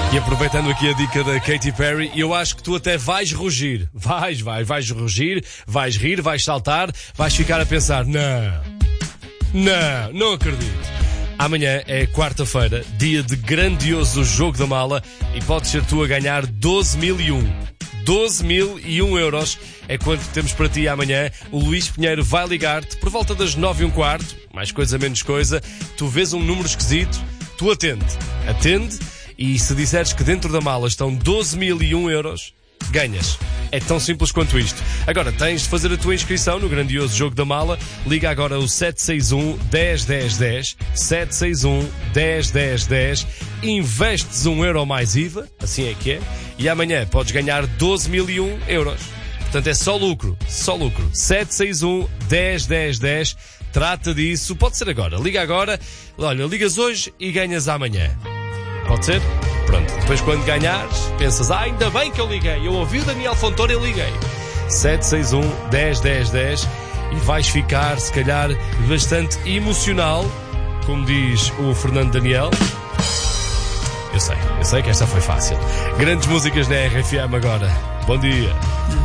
E aproveitando aqui a dica da Katy Perry, eu acho que tu até vais rugir. Vais rugir, vais rir, vais saltar, vais ficar a pensar, não acredito. Amanhã é quarta-feira, dia de grandioso jogo da mala e podes ser tu a ganhar 12.001. 12.001 euros é quanto temos para ti amanhã. O Luís Pinheiro vai ligar-te por volta das 9h15, mais coisa menos coisa. Tu vês um número esquisito, tu atende, e se disseres que dentro da mala estão 12.001 euros, ganhas. É tão simples quanto isto. Agora, tens de fazer a tua inscrição no grandioso jogo da mala. Liga agora o 761 10 10 10, 761 10 10 10, investes €1 mais IVA, assim é que é, e amanhã podes ganhar 12.001 euros. Portanto, é só lucro. 761 10 10 10, trata disso, pode ser agora. Liga agora, olha, ligas hoje e ganhas amanhã. Pode ser? Pronto, depois quando ganhares, pensas, ainda bem que eu liguei, eu ouvi o Daniel Fontoura e eu liguei. 761 10 10 10 e vais ficar, se calhar, bastante emocional, como diz o Fernando Daniel. Eu sei que esta foi fácil. Grandes músicas na RFM agora. Bom dia.